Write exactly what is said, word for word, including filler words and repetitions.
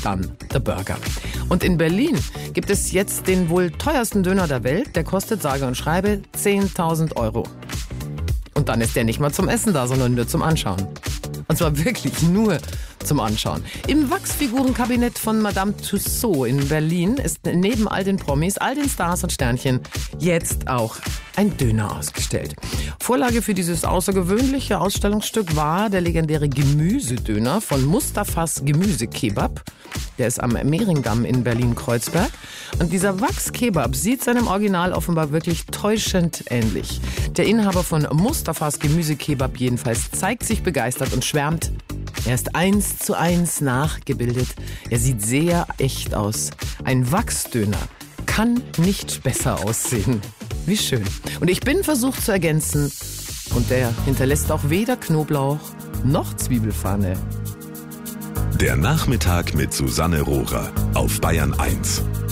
dann der Burger. Und in Berlin gibt es jetzt den wohl teuersten Döner der Welt. Der kostet, sage und schreibe, zehntausend Euro. Und dann ist der nicht mal zum Essen da, sondern nur zum Anschauen. Und zwar wirklich nur zum Anschauen. Im Wachsfigurenkabinett von Madame Tussauds in Berlin ist neben all den Promis, all den Stars und Sternchen jetzt auch ein Döner ausgestellt. Vorlage für dieses außergewöhnliche Ausstellungsstück war der legendäre Gemüsedöner von Mustafas Gemüsekebab. Der ist am Mehringdamm in Berlin-Kreuzberg. Und dieser Wachskebab sieht seinem Original offenbar wirklich täuschend ähnlich. Der Inhaber von Mustafas Gemüsekebab jedenfalls zeigt sich begeistert und schwärmt. Er ist eins zu eins nachgebildet. Er sieht sehr echt aus. Ein Wachsdöner kann nicht besser aussehen. Wie schön. Und ich bin versucht zu ergänzen. Und der hinterlässt auch weder Knoblauch noch Zwiebelfahne. Der Nachmittag mit Susanne Rohrer auf Bayern eins.